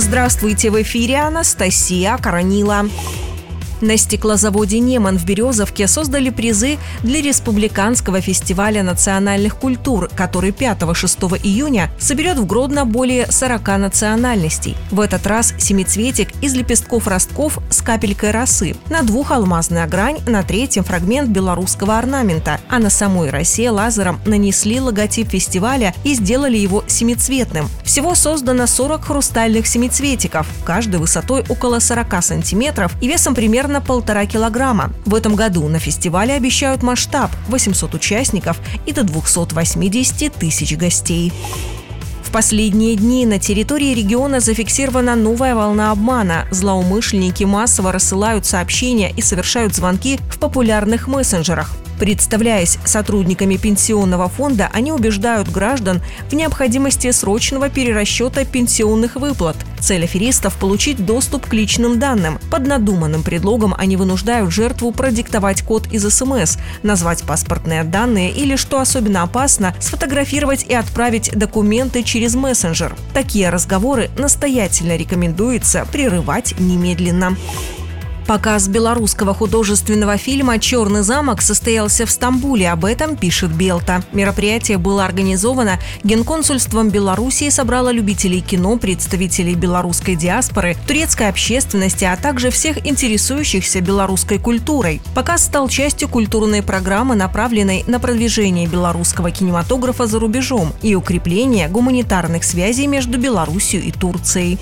Здравствуйте, в эфире Анастасия Коронила. На стеклозаводе «Неман» в Березовке создали призы для Республиканского фестиваля национальных культур, который 5-6 июня соберет в Гродно более 40 национальностей. В этот раз семицветик из лепестков ростков с капелькой росы, на 2 алмазная грань, на 3 фрагмент белорусского орнамента, а на самой росе лазером нанесли логотип фестиваля и сделали его семицветным. Всего создано 40 хрустальных семицветиков, каждый высотой около 40 сантиметров и весом примерно 1,5 килограмма. В этом году на фестивале обещают масштаб – 800 участников и до 280 тысяч гостей. В последние дни на территории региона зафиксирована новая волна обмана. Злоумышленники массово рассылают сообщения и совершают звонки в популярных мессенджерах. Представляясь сотрудниками пенсионного фонда, они убеждают граждан в необходимости срочного перерасчета пенсионных выплат. Цель аферистов – получить доступ к личным данным. Под надуманным предлогом они вынуждают жертву продиктовать код из СМС, назвать паспортные данные или, что особенно опасно, сфотографировать и отправить документы через мессенджер. Такие разговоры настоятельно рекомендуется прерывать немедленно. Показ белорусского художественного фильма «Черный замок» состоялся в Стамбуле, об этом пишет Белта. Мероприятие было организовано Генконсульством Белоруссии, собрало любителей кино, представителей белорусской диаспоры, турецкой общественности, а также всех интересующихся белорусской культурой. Показ стал частью культурной программы, направленной на продвижение белорусского кинематографа за рубежом и укрепление гуманитарных связей между Белоруссией и Турцией.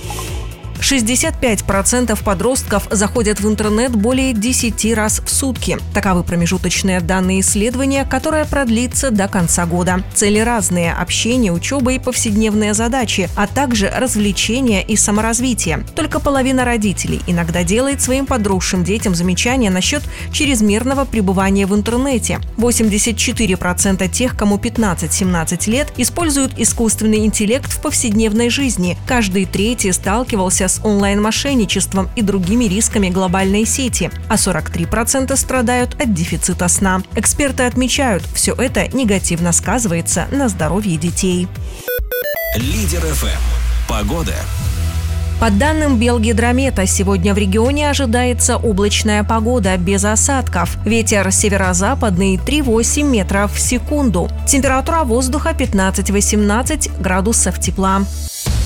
65% подростков заходят в интернет более 10 раз в сутки. Таковы промежуточные данные исследования, которое продлится до конца года. Цели разные – общение, учеба и повседневные задачи, а также развлечения и саморазвитие. Только половина родителей иногда делает своим подросшим детям замечания насчет чрезмерного пребывания в интернете. 84% тех, кому 15-17 лет, используют искусственный интеллект в повседневной жизни. Каждый третий сталкивался с онлайн-мошенничеством и другими рисками глобальной сети, а 43% страдают от дефицита сна. Эксперты отмечают, все это негативно сказывается на здоровье детей. Лидер ФМ. Погода. По данным Белгидромета, сегодня в регионе ожидается облачная погода без осадков. Ветер северо-западный 3,8 метров в секунду. Температура воздуха 15-18 градусов тепла.